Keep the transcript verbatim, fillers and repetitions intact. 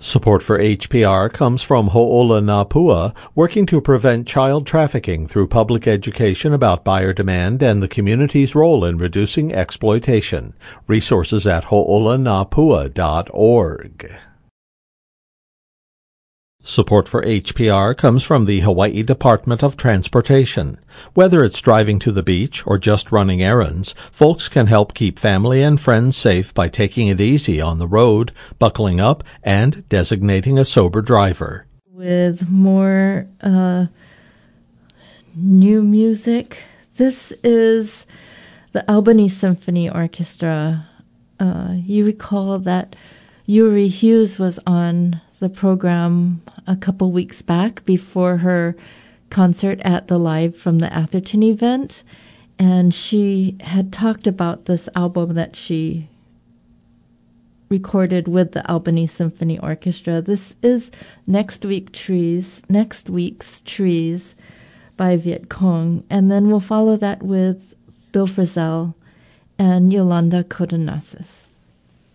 Support for H P R comes from Ho'olanapua, working to prevent child trafficking through public education about buyer demand and the community's role in reducing exploitation. Resources at ho'olanapua dot org. Support for H P R comes from the Hawaii Department of Transportation. Whether it's driving to the beach or just running errands, folks can help keep family and friends safe by taking it easy on the road, buckling up, and designating a sober driver. With more uh, new music, this is the Albany Symphony Orchestra. Uh, you recall that Yuri Hughes was on the program a couple weeks back before her concert at the Live from the Atherton event, and she had talked about this album that she recorded with the Albany Symphony Orchestra. This is Next Week Trees, Next Week's Trees by Viet Cong, and then we'll follow that with Bill Frisell and Yolanda Cotonasis.